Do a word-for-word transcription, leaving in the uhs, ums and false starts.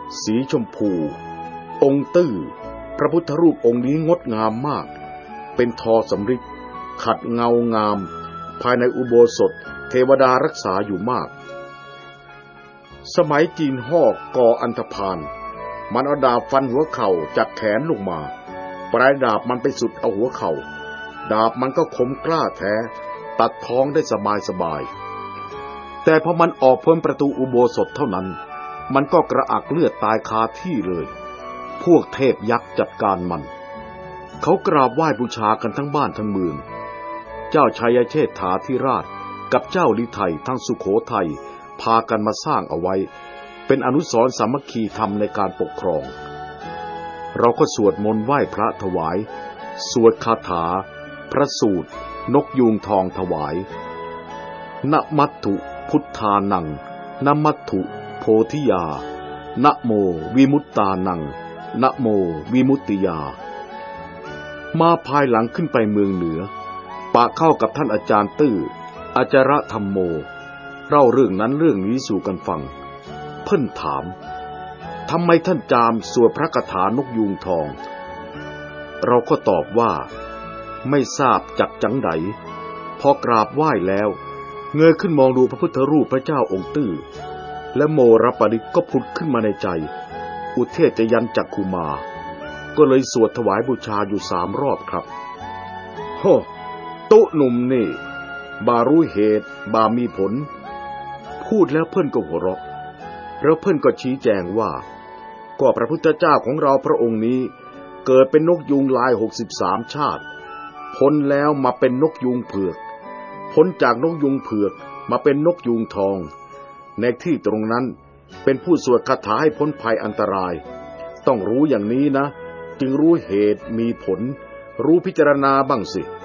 สีชมพูองค์ตื้อพระพุทธรูปองค์นี้งดงามมากเป็นทอสำริดขัดเงางามภายในอุโบสถเทวดารักษาอยู่มากสมัยจีนฮ่อก่ออันธพาลมันเอาดาบฟันหัวเข่าจากแขนลงมาปลายดาบมันไปสุดเอาหัวเข่าดาบมันก็คมกล้าแท้ตัดท้องได้สบายสบายแต่พอมันออกพ้นประตูอุโบสถเท่านั้นมันก็กระอักเลือดตายคาที่เลยพวกเทพยักษ์จัดการมันเขากราบไหว้บูชากันทั้งบ้านทั้งเมืองเจ้าชัยเชษฐาธิราชกับเจ้าลิไทยทั้งสุโขทัยพากันมาสร้างเอาไว้เป็นอนุสรณ์สามัคคีธรรมในการปกครองเราก็สวดมนต์ไหว้พระถวายสวดคาถาพระสูตรนกยูงทองถวายนะมัตถุพุทธานังนะมัตถุโพธิยานะโมวิมุตตานังนะโมวิมุตติยามาภายหลังขึ้นไปเมืองเหนือปะเข้ากับท่านอาจารย์ตื้ออาจาระธรรมโมเล่าเรื่องนั้นเรื่องนี้สู่กันฟังเพิ่นถามทำไมท่านจามสวดพระคาถานกยูงทองเราก็ตอบว่าไม่ทราบจักจังใดพอกราบไหว้แล้วเงยขึ้นมองดูพระพุทธรูปพระเจ้าองค์ตื้อและโมรปริตก็ผุดขึ้นมาในใจอุเทจยันจักขุมาก็เลยสวดถวายบูชาอยู่สามรอบครับโฮตุหนุ่มนี่บารู้เหตุบามีผลพูดแล้วเพิ่นก็หัวเราะแล้วเพิ่นก็ชี้แจงว่าก็พระพุทธเจ้าของเราพระองค์นี้เกิดเป็นนกยูงลายหกสิบสามชาติพ้นแล้วมาเป็นนกยูงเผือกพ้นจากนกยูงเผือกมาเป็นนกยูงทองในที่ตรงนั้นเป็นผู้สวดคาถาให้พ้นภัยอันตรายต้องรู้อย่างนี้นะจึงรู้เหตุมีผลรู้พิจารณาบ้างสิ